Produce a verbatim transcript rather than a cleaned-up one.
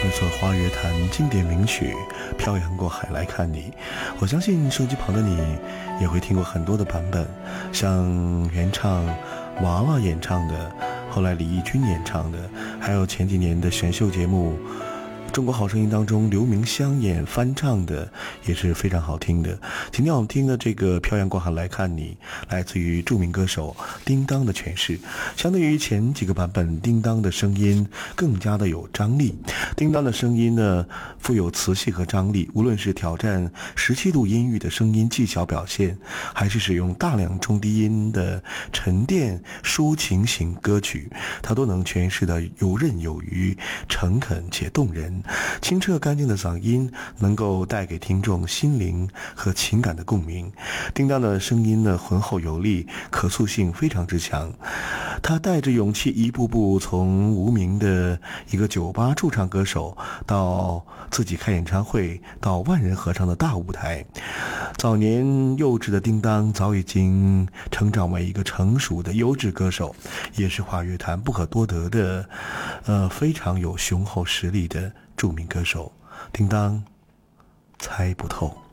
没错，华乐坛经典名曲《漂洋过海来看你》，我相信手机旁的你也会听过很多的版本，像原唱娃娃演唱的，后来李翊君演唱的，还有前几年的选秀节目《中国好声音》当中刘明湘演翻唱的，也是非常好听的。今天我们听的这个《漂洋过海来看你》，来自于著名歌手叮当的诠释。相对于前几个版本，叮当的声音更加的有张力。叮当的声音呢，富有磁性和张力，无论是挑战十七度音域的声音技巧表现，还是使用大量中低音的沉淀抒情型歌曲，它都能诠释的游刃有余、诚恳且动人。清澈干净的嗓音能够带给听众心灵和情感的共鸣。叮当的声音呢，浑厚有力，可塑性非常之强。他带着勇气一步步从无名的一个酒吧驻唱歌手，到自己开演唱会，到万人合唱的大舞台。早年幼稚的叮当早已经成长为一个成熟的优质歌手，也是华乐坛不可多得的呃非常有雄厚实力的著名歌手。叮当猜不透。